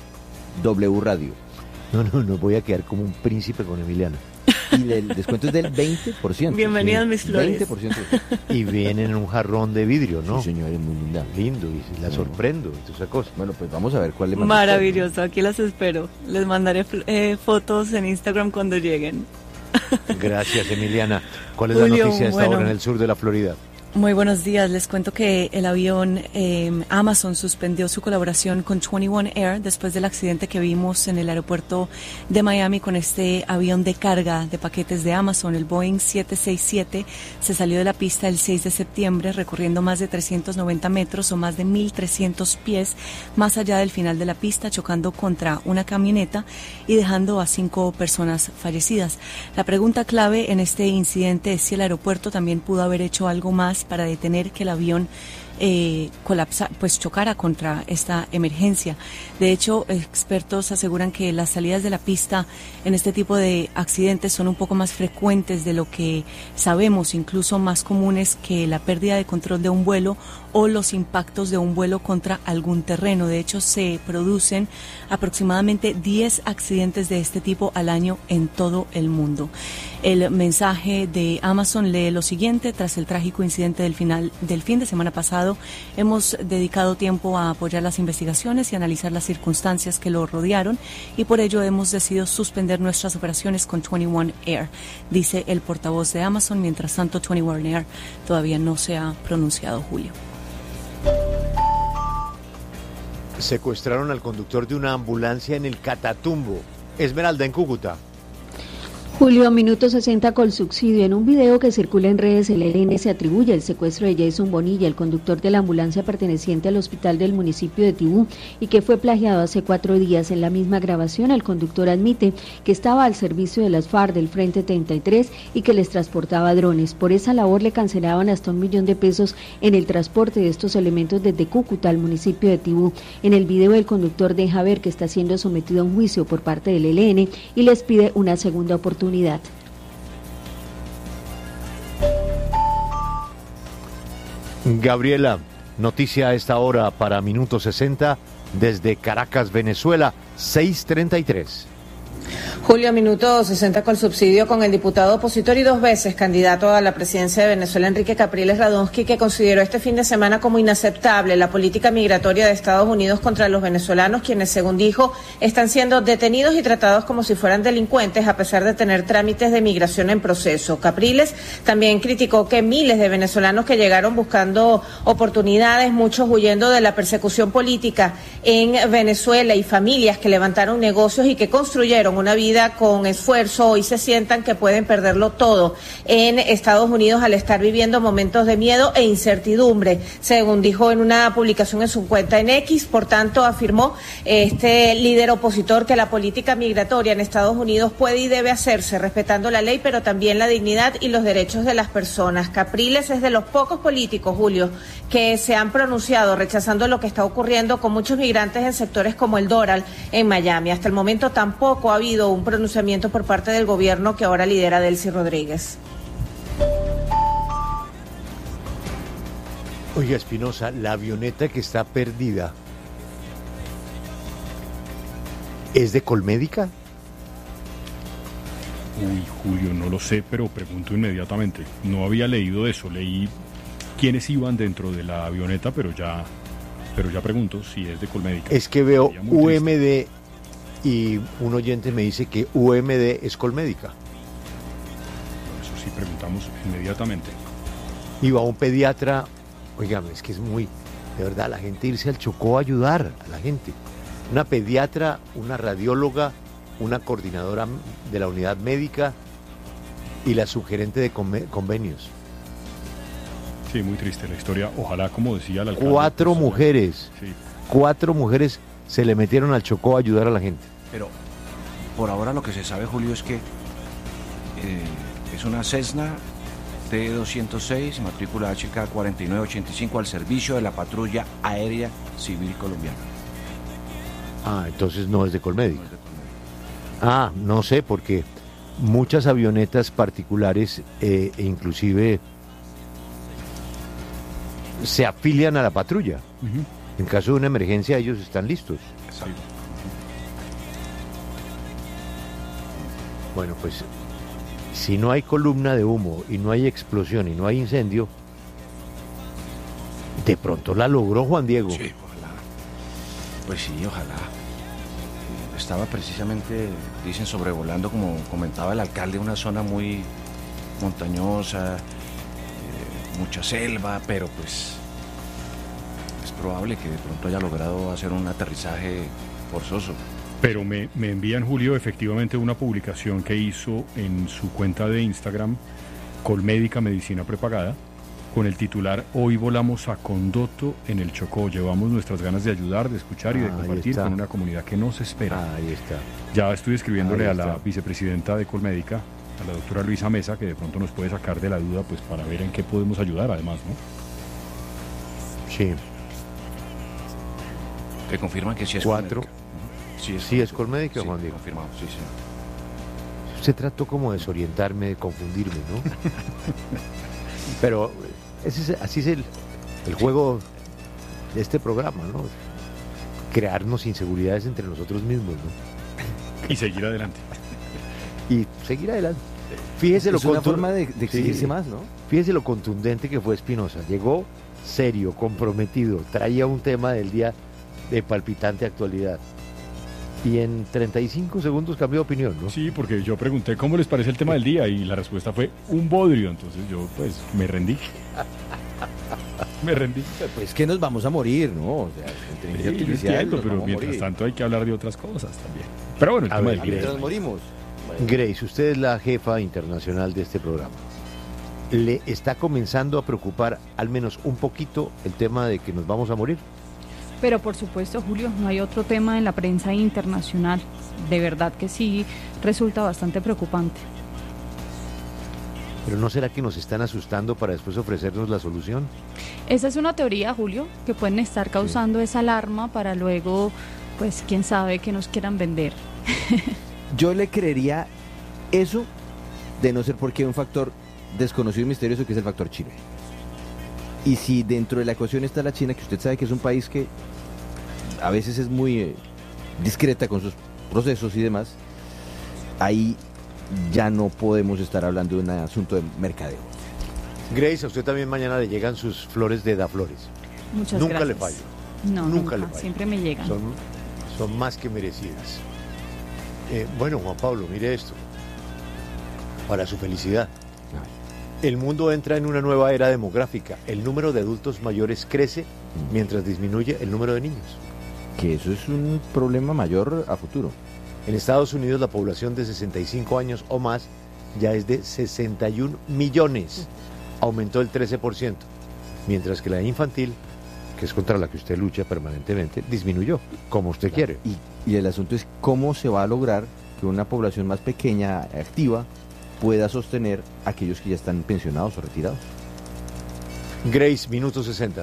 Speaker 10: W Radio.
Speaker 3: No, no, no voy a quedar como un príncipe con Emiliana.
Speaker 10: Y le- el descuento es del veinte por ciento.
Speaker 20: Bienvenidas mis flores.
Speaker 10: veinte por ciento.
Speaker 3: Y vienen en un jarrón de vidrio, ¿no?
Speaker 10: Sí, señor, es muy linda.
Speaker 3: Lindo, y la sorprendo, y toda esa cosa.
Speaker 10: Bueno, pues vamos a ver cuál le manda.
Speaker 20: Maravilloso, aquí las espero. Les mandaré fl- eh, fotos en Instagram cuando lleguen.
Speaker 3: Gracias, Emiliana. ¿Cuál es la
Speaker 20: Julio,
Speaker 3: noticia a esta
Speaker 20: bueno.
Speaker 3: hora en el sur de la Florida?
Speaker 20: Muy buenos días. Les cuento que el avión eh, Amazon suspendió su colaboración con veintiuno Air después del accidente que vimos en el aeropuerto de Miami con este avión de carga de paquetes de Amazon. El Boeing siete seis siete se salió de la pista el seis de septiembre recorriendo más de trescientos noventa metros o más de mil trescientos pies más allá del final de la pista, chocando contra una camioneta y dejando a cinco personas fallecidas. La pregunta clave en este incidente es si el aeropuerto también pudo haber hecho algo más para detener que el avión eh, colapsa, pues chocara contra esta emergencia. De hecho, expertos aseguran que las salidas de la pista en este tipo de accidentes son un poco más frecuentes de lo que sabemos, incluso más comunes que la pérdida de control de un vuelo o los impactos de un vuelo contra algún terreno. De hecho, se producen aproximadamente diez accidentes de este tipo al año en todo el mundo. El mensaje de Amazon lee lo siguiente: tras el trágico incidente del final del fin de semana pasado, hemos dedicado tiempo a apoyar las investigaciones y analizar las circunstancias que lo rodearon y por ello hemos decidido suspender nuestras operaciones con veintiuno Air, dice el portavoz de Amazon. Mientras tanto, veintiuno Air todavía no se ha pronunciado, Julio.
Speaker 3: Secuestraron al conductor de una ambulancia en el Catatumbo. Esmeralda, en Cúcuta.
Speaker 21: Julio, minuto sesenta con subsidio. En un video que circula en redes, el E L N se atribuye el secuestro de Jason Bonilla, el conductor de la ambulancia perteneciente al hospital del municipio de Tibú y que fue plagiado hace cuatro días. En la misma grabación, el conductor admite que estaba al servicio de las FARC del Frente treinta y tres y que les transportaba drones. Por esa labor le cancelaban hasta un millón de pesos en el transporte de estos elementos desde Cúcuta al municipio de Tibú. En el video, el conductor deja ver que está siendo sometido a un juicio por parte del E L N y les pide una segunda oportunidad.
Speaker 3: Gabriela, noticia a esta hora para Minuto sesenta desde Caracas, Venezuela, seis treinta y tres.
Speaker 22: Julio, minuto sesenta con subsidio con el diputado opositor y dos veces candidato a la presidencia de Venezuela, Enrique Capriles Radonsky, que consideró este fin de semana como inaceptable la política migratoria de Estados Unidos contra los venezolanos, quienes, según dijo, están siendo detenidos y tratados como si fueran delincuentes a pesar de tener trámites de migración en proceso. Capriles también criticó que miles de venezolanos que llegaron buscando oportunidades, muchos huyendo de la persecución política en Venezuela, y familias que levantaron negocios y que construyeron una vida con esfuerzo, hoy se sientan que pueden perderlo todo en Estados Unidos al estar viviendo momentos de miedo e incertidumbre, según dijo en una publicación en su cuenta en X. Por tanto, afirmó este líder opositor que la política migratoria en Estados Unidos puede y debe hacerse respetando la ley, pero también la dignidad y los derechos de las personas. Capriles es de los pocos políticos, Julio, que se han pronunciado rechazando lo que está ocurriendo con muchos migrantes en sectores como el Doral en Miami. Hasta el momento tampoco ha habido un un pronunciamiento por parte del gobierno que ahora lidera Delcy Rodríguez.
Speaker 3: Oiga, Espinosa, la avioneta que está perdida, ¿es de Colmédica?
Speaker 12: Uy, Julio, no lo sé, pero pregunto inmediatamente. No había leído eso, leí quiénes iban dentro de la avioneta, pero ya, pero ya pregunto si es de Colmédica.
Speaker 3: Es que veo U M D y un oyente me dice que U M D es Colmédica.
Speaker 12: Eso sí, preguntamos inmediatamente.
Speaker 3: Iba un pediatra, oigan, es que es muy, de verdad, la gente irse al Chocó a ayudar a la gente. Una pediatra, una radióloga, una coordinadora de la unidad médica y la subgerente de convenios.
Speaker 12: Sí, muy triste la historia. Ojalá, como decía el alcalde.
Speaker 3: Cuatro
Speaker 12: pues,
Speaker 3: mujeres,
Speaker 12: sí.
Speaker 3: cuatro mujeres se le metieron al Chocó a ayudar a la gente.
Speaker 6: Pero por ahora lo que se sabe, Julio, es que eh, es una Cessna T doscientos seis, matrícula H K cuarenta y nueve ochenta y cinco, al servicio de la patrulla aérea civil colombiana.
Speaker 3: Ah, entonces no es de Colmédica. No es de Colmédica. Ah, no sé, porque muchas avionetas particulares, eh, e inclusive se afilian a la patrulla. Uh-huh. En caso de una emergencia, ellos están listos.
Speaker 6: Exacto.
Speaker 3: Bueno, pues si no hay columna de humo y no hay explosión y no hay incendio, de pronto la logró Juan Diego.
Speaker 6: Sí, ojalá. Pues sí, ojalá. Estaba precisamente, dicen, sobrevolando, como comentaba el alcalde, una zona muy montañosa, eh, mucha selva, pero pues es probable que de pronto haya logrado hacer un aterrizaje forzoso.
Speaker 12: Pero me, me envían, Julio, efectivamente una publicación que hizo en su cuenta de Instagram, Colmédica Medicina Prepagada, con el titular: Hoy volamos a Condoto en el Chocó. Llevamos nuestras ganas de ayudar, de escuchar y de
Speaker 3: ah,
Speaker 12: compartir con una comunidad que nos espera.
Speaker 3: Ah, ahí está.
Speaker 12: Ya estoy escribiéndole
Speaker 3: Ahí
Speaker 12: a la
Speaker 3: está.
Speaker 12: vicepresidenta de Colmédica, a la doctora Luisa Mesa, que de pronto nos puede sacar de la duda, pues para ver en qué podemos ayudar, además, ¿no?
Speaker 3: Sí.
Speaker 6: Te confirman que sí es
Speaker 3: Cuatro.
Speaker 6: Colmédica. Sí es,
Speaker 3: sí es Colmédica,
Speaker 6: sí,
Speaker 3: Juan Diego.
Speaker 6: Confirmado, sí, sí.
Speaker 3: Se trató como de desorientarme, de confundirme, ¿no? Pero ese es, así es el, el juego de este programa, ¿no? Crearnos inseguridades entre nosotros mismos, ¿no?
Speaker 12: Y seguir adelante.
Speaker 3: Y seguir adelante. Fíjese
Speaker 10: es
Speaker 3: lo
Speaker 10: una
Speaker 3: contu-
Speaker 10: forma de, de exigirse
Speaker 3: sí.
Speaker 10: más, ¿no?
Speaker 3: Fíjese lo contundente que fue Espinosa. Llegó serio, comprometido, traía un tema del día de palpitante actualidad. Y en treinta y cinco segundos cambió de opinión, ¿no?
Speaker 12: Sí, porque yo pregunté cómo les parece el tema del día y la respuesta fue un bodrio. Entonces yo, pues, me rendí. me rendí.
Speaker 10: Pues que nos vamos a morir, ¿no? O sea,
Speaker 12: inteligencia sí, artificial, entiendo, pero mientras morir. tanto hay que hablar de otras cosas también. Pero bueno, el
Speaker 3: a
Speaker 12: tema
Speaker 3: ver,
Speaker 12: del día.
Speaker 10: Mientras morimos.
Speaker 3: Grace, usted es la jefa internacional de este programa. ¿Le está comenzando a preocupar al menos un poquito el tema de que nos vamos a morir?
Speaker 1: Pero por supuesto, Julio, no hay otro tema en la prensa internacional. De verdad que sí resulta bastante preocupante.
Speaker 3: ¿Pero no será que nos están asustando para después ofrecernos la solución?
Speaker 1: Esa es una teoría, Julio, que pueden estar causando sí. esa alarma para luego, pues, quién sabe, que nos quieran vender.
Speaker 10: Yo le creería eso, de no ser porque hay un factor desconocido y misterioso que es el factor China. Y si dentro de la ecuación está la China, que usted sabe que es un país que a veces es muy eh, discreta con sus procesos y demás, ahí ya no podemos estar hablando de un asunto de mercadeo.
Speaker 3: Grace, a usted también mañana le llegan sus flores de Daflores.
Speaker 1: Muchas
Speaker 3: nunca
Speaker 1: gracias.
Speaker 3: le fallo.
Speaker 1: No,
Speaker 3: nunca,
Speaker 1: nunca
Speaker 3: le fallo.
Speaker 1: Siempre me llegan.
Speaker 3: Son, son más que merecidas. Eh, bueno, Juan Pablo, mire esto. Para su felicidad. El mundo entra en una nueva era demográfica. El número de adultos mayores crece mientras disminuye el número de niños.
Speaker 10: Que eso es un problema mayor a futuro.
Speaker 3: En Estados Unidos la población de sesenta y cinco años o más ya es de sesenta y un millones. Aumentó el trece por ciento. Mientras que la infantil, que es contra la que usted lucha permanentemente, disminuyó, como usted
Speaker 10: claro.
Speaker 3: quiere.
Speaker 10: Y, y el asunto es cómo se va a lograr que una población más pequeña, activa, pueda sostener a aquellos que ya están pensionados o retirados.
Speaker 3: Grace, minuto sesenta.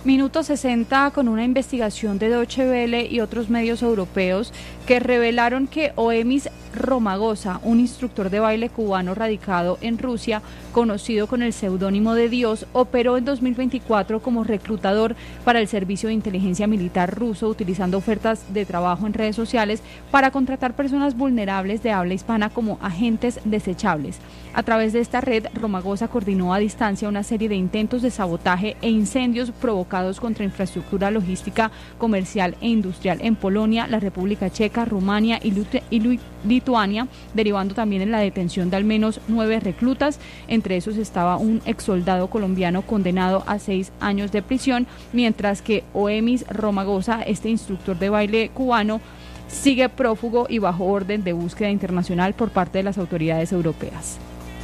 Speaker 1: Minuto sesenta con una investigación de Deutsche Welle y otros medios europeos que revelaron que Oemis Romagosa, un instructor de baile cubano radicado en Rusia, conocido con el seudónimo de Dios, operó en dos mil veinticuatro como reclutador para el Servicio de Inteligencia Militar ruso, utilizando ofertas de trabajo en redes sociales para contratar personas vulnerables de habla hispana como agentes desechables. A través de esta red, Romagosa coordinó a distancia una serie de intentos de sabotaje e incendios provocados contra infraestructura logística, comercial e industrial en Polonia, la República Checa, Rumania y, Lut- y Lu- Lituania, derivando también en la detención de al menos nueve reclutas. Entre esos estaba un exsoldado colombiano condenado a seis años de prisión, mientras que Oemis Romagosa, este instructor de baile cubano, sigue prófugo y bajo orden de búsqueda internacional por parte de las autoridades europeas.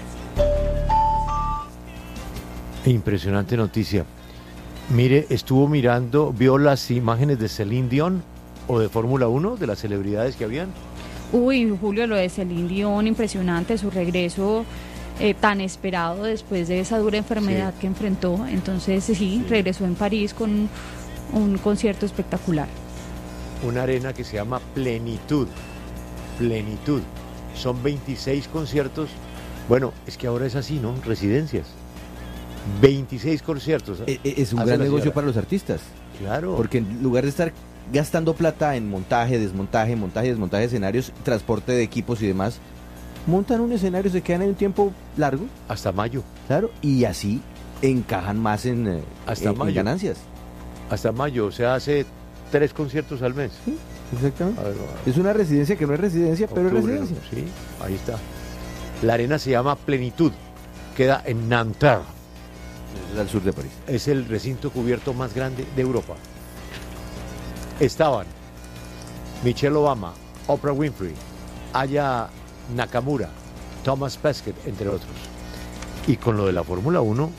Speaker 3: Impresionante noticia. Mire, estuvo mirando, vio las imágenes de Celine Dion o de Fórmula uno, de las celebridades que habían.
Speaker 1: Uy, Julio, lo de Celine Dion, impresionante, su regreso eh, tan esperado después de esa dura enfermedad sí. que enfrentó. Entonces, sí, sí, regresó en París con un, un concierto espectacular.
Speaker 3: Una arena que se llama Plenitud. Plenitud. Son veintiséis conciertos. Bueno, es que ahora es así, ¿no? Residencias. veintiséis conciertos.
Speaker 10: Es, es un gran negocio para los artistas.
Speaker 3: Claro.
Speaker 10: Porque en lugar de estar gastando plata en montaje, desmontaje, montaje, desmontaje de escenarios, transporte de equipos y demás, montan un escenario, se quedan en un tiempo largo.
Speaker 3: Hasta mayo.
Speaker 10: Claro, y así encajan más en,
Speaker 3: Hasta
Speaker 10: en,
Speaker 3: mayo.
Speaker 10: en ganancias.
Speaker 3: Hasta mayo, o sea, hace tres conciertos al mes.
Speaker 10: Sí, exactamente.
Speaker 3: A ver, a ver.
Speaker 10: Es una residencia que no es residencia,
Speaker 3: Octubre,
Speaker 10: pero es residencia.
Speaker 3: Sí, ahí está. La arena se llama Plenitud, queda en Nanterre.
Speaker 10: Es al sur de París.
Speaker 3: Es el recinto cubierto más grande de Europa. Estaban Michelle Obama, Oprah Winfrey, Aya Nakamura, Thomas Pesquet, entre otros. Y con lo de la Fórmula uno,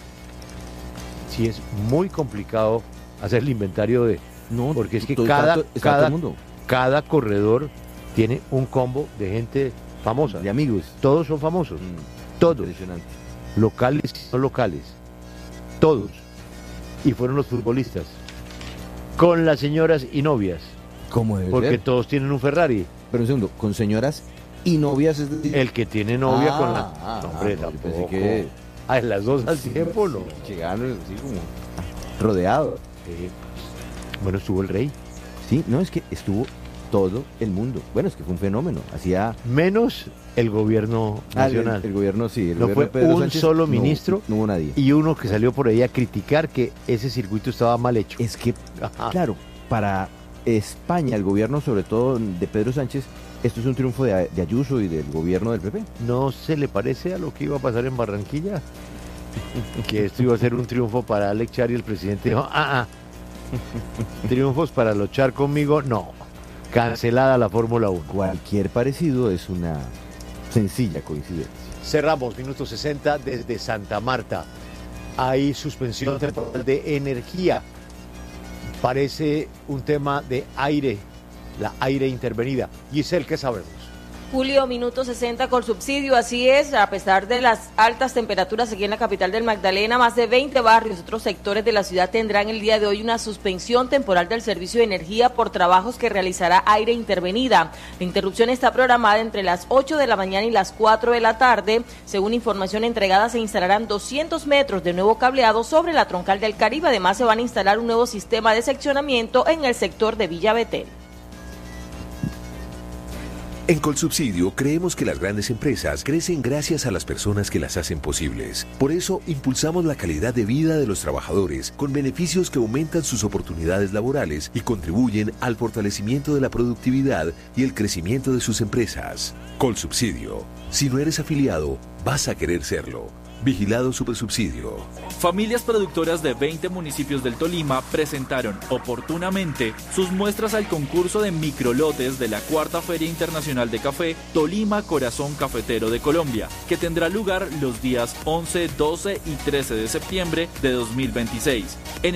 Speaker 3: sí es muy complicado hacer el inventario de...
Speaker 10: No,
Speaker 3: porque es que
Speaker 10: todo,
Speaker 3: cada,
Speaker 10: está, está
Speaker 3: cada,
Speaker 10: todo el mundo.
Speaker 3: cada corredor tiene un combo de gente famosa.
Speaker 10: De amigos.
Speaker 3: Todos son famosos.
Speaker 10: Mm,
Speaker 3: todos.
Speaker 10: Impresionante.
Speaker 3: Locales y no locales. Todos. Y fueron los futbolistas. Con las señoras y novias.
Speaker 10: ¿Cómo debe
Speaker 3: Porque
Speaker 10: ser?
Speaker 3: todos tienen un Ferrari.
Speaker 10: Pero un segundo, con señoras y novias, es decir...
Speaker 3: El que tiene novia
Speaker 10: ah,
Speaker 3: con la...
Speaker 10: Ah,
Speaker 3: no, hombre,
Speaker 10: ah, no,
Speaker 3: tampoco.
Speaker 10: que...
Speaker 3: A las dos al tiempo, ¿no?
Speaker 10: Llegaron así como rodeado.
Speaker 3: Sí. Bueno, estuvo el rey.
Speaker 10: Sí, no, es que estuvo todo el mundo. Bueno, es que fue un fenómeno. Hacía...
Speaker 3: Menos el gobierno nacional.
Speaker 10: Ah, el, el gobierno, sí. El
Speaker 3: no
Speaker 10: gobierno
Speaker 3: fue
Speaker 10: de Pedro
Speaker 3: un
Speaker 10: Sánchez,
Speaker 3: solo
Speaker 10: no,
Speaker 3: ministro
Speaker 10: no hubo nadie.
Speaker 3: Y uno que salió por ahí a criticar que ese circuito estaba mal hecho.
Speaker 10: Es que,
Speaker 3: Ajá.
Speaker 10: claro, para España, el gobierno sobre todo de Pedro Sánchez, esto es un triunfo de, de Ayuso y del gobierno del P P.
Speaker 3: ¿No se le parece a lo que iba a pasar en Barranquilla? Que esto iba a ser un triunfo para Alex Char y el presidente dijo, ah, ah, triunfos para luchar conmigo, no. Cancelada la Fórmula uno.
Speaker 10: Cualquier parecido es una sencilla coincidencia.
Speaker 3: Cerramos, minuto sesenta desde Santa Marta. Hay suspensión temporal de energía. Parece un tema de aire, la aire intervenida. Giselle, ¿qué sabemos?
Speaker 2: Julio, minuto sesenta con subsidio, así es, a pesar de las altas temperaturas aquí en la capital del Magdalena, más de veinte barrios y otros sectores de la ciudad tendrán el día de hoy una suspensión temporal del servicio de energía por trabajos que realizará aire intervenida. La interrupción está programada entre las ocho de la mañana y las cuatro de la tarde. Según información entregada, se instalarán doscientos metros de nuevo cableado sobre la troncal del Caribe. Además, se van a instalar un nuevo sistema de seccionamiento en el sector de Villa Betel.
Speaker 5: En Colsubsidio creemos que las grandes empresas crecen gracias a las personas que las hacen posibles. Por eso impulsamos la calidad de vida de los trabajadores con beneficios que aumentan sus oportunidades laborales y contribuyen al fortalecimiento de la productividad y el crecimiento de sus empresas. Colsubsidio. Si no eres afiliado, vas a querer serlo. Vigilado Supersubsidio.
Speaker 23: Familias productoras de veinte municipios del Tolima presentaron oportunamente sus muestras al concurso de microlotes de la Cuarta Feria Internacional de Café Tolima Corazón Cafetero de Colombia, que tendrá lugar los días once, doce y trece de septiembre de dos mil veintiséis. En